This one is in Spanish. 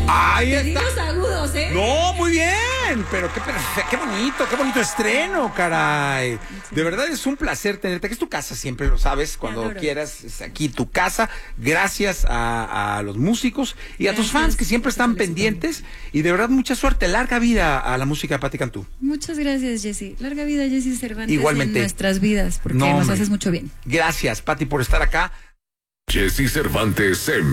Ahí Te está. di los agudos, ¿eh? No, muy bien, pero qué bonito estreno, caray. De verdad es un placer tenerte, que es tu casa, siempre lo sabes, cuando adoro. quieras, es aquí tu casa. Gracias a los músicos y a tus Gracias. fans que siempre están Gracias, pendientes, y de verdad mucha suerte, larga vida a la música de Pati Cantú. Muchas gracias, Jessy. Larga vida, Jessy Cervantes. Igualmente. En nuestras vidas, porque No, nos hombre. haces mucho bien. Gracias, Pati, por estar acá. Jessy Cervantes en